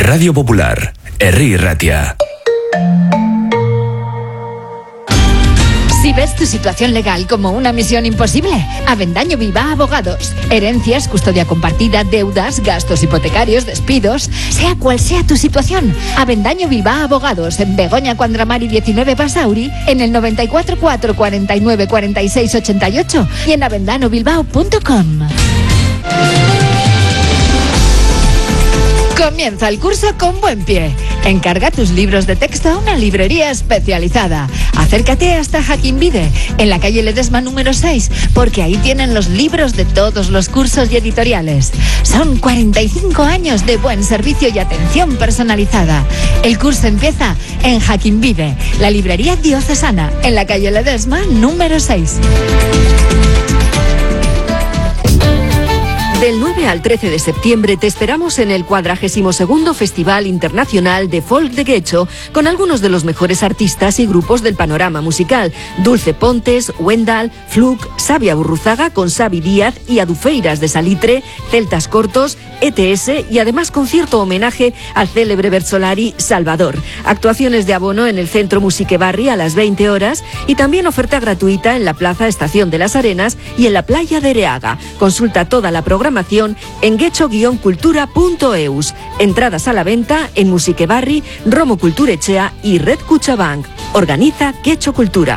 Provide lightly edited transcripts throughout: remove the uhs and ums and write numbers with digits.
Radio Popular, Herri Ratia. Si ves tu situación legal como una misión imposible, Avendaño Bilbao Abogados. Herencias, custodia compartida, deudas, gastos hipotecarios, despidos, sea cual sea tu situación. Avendaño Bilbao Abogados, en Begoña Cuandramari 19 Basauri, en el 94 4 49 46 88 y en avendanobilbao.com. Comienza el curso con buen pie. Encarga tus libros de texto a una librería especializada. Acércate hasta Jaquinvide, en la calle Ledesma número 6, porque ahí tienen los libros de todos los cursos y editoriales. Son 45 años de buen servicio y atención personalizada. El curso empieza en Jaquinvide, la librería diocesana, en la calle Ledesma número 6. Del 9 al 13 de septiembre te esperamos en el 42º Festival Internacional de Folk de Guecho con algunos de los mejores artistas y grupos del panorama musical. Dulce Pontes, Wendal, Fluke, Sabia Burruzaga con Xavi Díaz y Adufeiras de Salitre, Celtas Cortos, ETS y además concierto homenaje al célebre Bertsolari Salvador. Actuaciones de abono en el Centro Musique Barri a las 20 horas y también oferta gratuita en la Plaza Estación de las Arenas y en la Playa de Ereaga. Consulta toda la programación en guecho-cultura.eus. Entradas a la venta en Musique Barri, Romo Culturechea y Red Cuchabank. Organiza Guecho Cultura.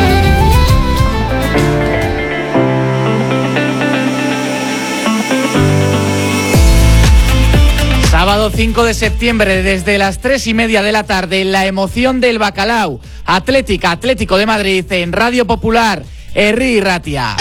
Sábado 5 de septiembre, desde las 3:30 de la tarde, la emoción del bacalao. Atlético de Madrid en Radio Popular, Herri Ratia.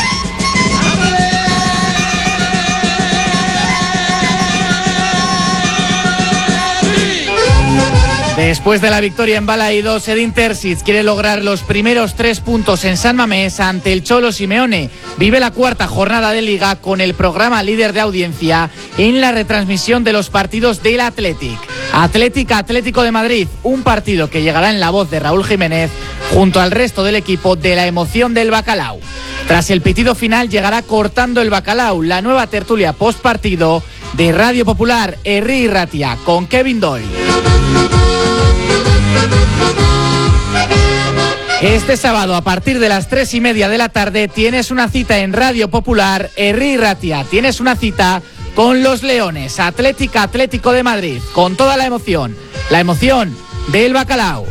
Después de la victoria en Balaídos, Edin Terzic quiere lograr los primeros 3 puntos en San Mamés ante el Cholo Simeone. Vive la cuarta jornada de Liga con el programa líder de audiencia en la retransmisión de los partidos del Atlético de Madrid, un partido que llegará en la voz de Raúl Jiménez junto al resto del equipo de la emoción del bacalao. Tras el pitido final llegará Cortando el Bacalao, la nueva tertulia post partido de Radio Popular, Herri Ratia, con Kevin Doyle. Este sábado a partir de las 3:30 de la tarde tienes una cita en Radio Popular, Herri Ratia. Tienes una cita con los Leones, Atlético de Madrid, con toda la emoción del bacalao.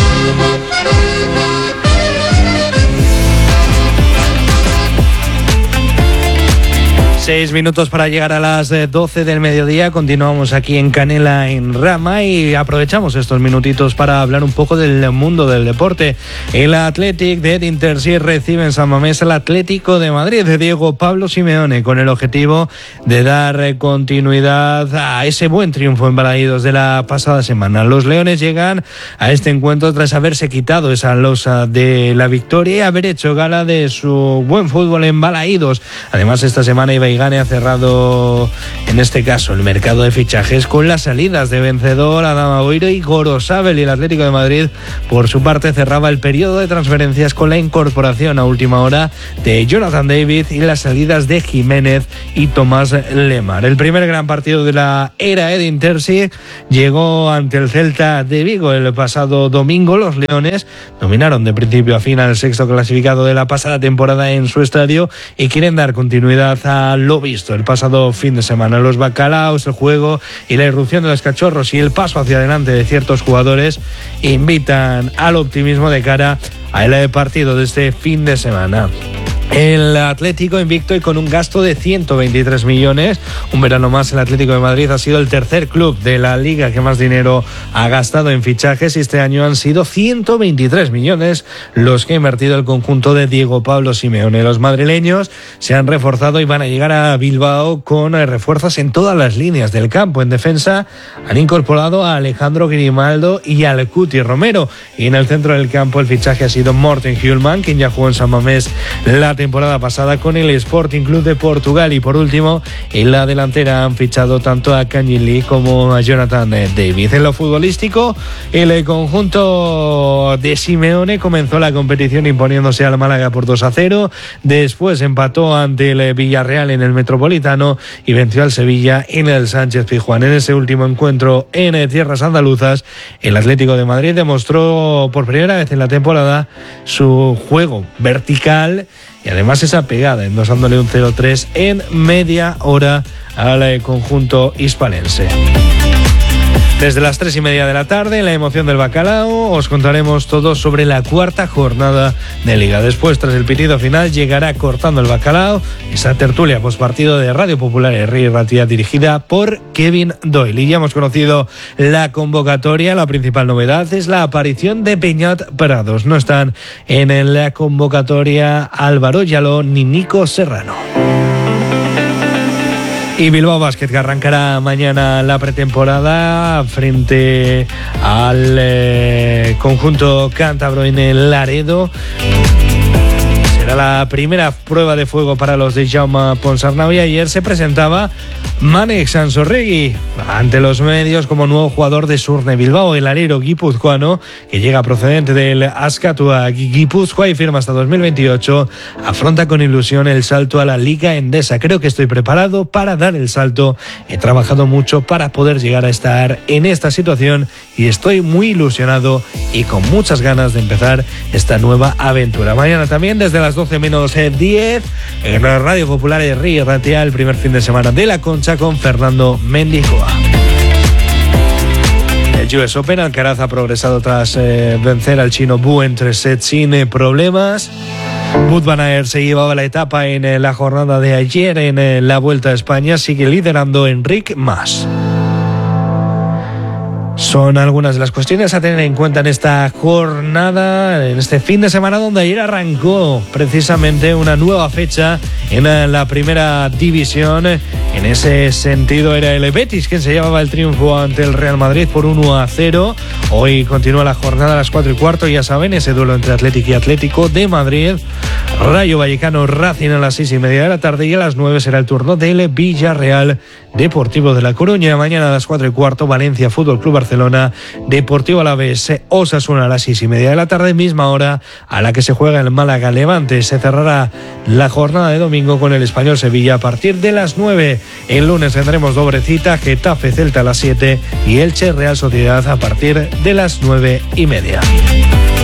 6 minutos para llegar a las 12 del mediodía. Continuamos aquí en Canela en Rama y aprovechamos estos minutitos para hablar un poco del mundo del deporte. El Athletic de Edin Terzic recibe en San Mamés al Atlético de Madrid de Diego Pablo Simeone con el objetivo de dar continuidad a ese buen triunfo en Balaídos de la pasada semana. Los Leones llegan a este encuentro tras haberse quitado esa losa de la victoria y haber hecho gala de su buen fútbol en Balaídos. Además, esta semana Ibaigane ha cerrado, en este caso, el mercado de fichajes con las salidas de Vencedor, Adama Boiro y Gorosabel, y el Atlético de Madrid, por su parte, cerraba el periodo de transferencias con la incorporación a última hora de Jonathan David y las salidas de Jiménez y Tomás Lemar. El primer gran partido de la era Edin Terzic llegó ante el Celta de Vigo el pasado domingo. Los Leones dominaron de principio a fin al sexto clasificado de la pasada temporada en su estadio y quieren dar continuidad a lo visto el pasado fin de semana. Los bacalaos, el juego y la irrupción de los cachorros y el paso hacia adelante de ciertos jugadores invitan al optimismo de cara al partido de este fin de semana. El Atlético invicto y con un gasto de 123 millones. Un verano más, el Atlético de Madrid ha sido el tercer club de la Liga que más dinero ha gastado en fichajes y este año han sido 123 millones los que ha invertido el conjunto de Diego Pablo Simeone. Los madrileños se han reforzado y van a llegar a Bilbao con refuerzos en todas las líneas del campo. En defensa han incorporado a Alejandro Grimaldo y al Cuti Romero. Y en el centro del campo el fichaje ha sido Morten Hjulmand, quien ya jugó en San Mamés la temporada pasada con el Sporting Club de Portugal. Y por último, en la delantera han fichado tanto a Kangin Lee como a Jonathan David. En lo futbolístico, el conjunto de Simeone comenzó la competición imponiéndose al Málaga por 2-0, después empató ante el Villarreal en el Metropolitano y venció al Sevilla en el Sánchez Pizjuán. En ese último encuentro en tierras andaluzas, el Atlético de Madrid demostró por primera vez en la temporada su juego vertical y además esa pegada, endosándole un 0-3 en media hora al conjunto hispalense. Desde las 3:30 de la tarde, la emoción del bacalao, os contaremos todo sobre la cuarta jornada de Liga. Después, tras el pitido final, llegará Cortando el Bacalao, esa tertulia postpartido de Radio Popular Herri Ratia dirigida por Kevin Doyle. Y ya hemos conocido la convocatoria. La principal novedad es la aparición de Peñat Prados. No están en la convocatoria Álvaro Yaló ni Nico Serrano. Y Bilbao Basket, que arrancará mañana la pretemporada frente al conjunto cántabro en el Laredo. Será la primera prueba de fuego para los de Jaume Ponsarnau y ayer se presentaba Mane Sansorregui ante los medios como nuevo jugador de Surne Bilbao. El alero guipuzcoano, que llega procedente del Azkatua Guipúzcoa y firma hasta 2028, afronta con ilusión el salto a la Liga Endesa. Creo que estoy preparado para dar el salto. He trabajado mucho para poder llegar a estar en esta situación y estoy muy ilusionado y con muchas ganas de empezar esta nueva aventura. Mañana también desde las 12:10 en la Radio Popular Herri Ratia, el primer fin de semana de la Concha con Fernando Mendicoa. El US Open, Alcaraz ha progresado tras vencer al chino Bu en 3 sets sin problemas. Wout van Aert se llevaba la etapa en la jornada de ayer en la Vuelta a España. Sigue liderando Enric Mas. Son algunas de las cuestiones a tener en cuenta en esta jornada, en este fin de semana donde ayer arrancó precisamente una nueva fecha en la primera división. En ese sentido era el Betis quien se llevaba el triunfo ante el Real Madrid por 1-0. Hoy continúa la jornada a las 4:15, ya saben, ese duelo entre Athletic y Atlético de Madrid. Rayo Vallecano Racing a las 6:30 de la tarde y a las 9 será el turno del Villarreal Deportivo de La Coruña. Mañana a las 4:15 Valencia Fútbol Club Barcelona, Deportivo Alavés Osasuna a las 6:30 de la tarde, misma hora a la que se juega el Málaga Levante. Se cerrará la jornada de domingo con el Español Sevilla a partir de las 9. El lunes tendremos doble cita, Getafe Celta a las 7 y Elche Real Sociedad a partir de las 9:30.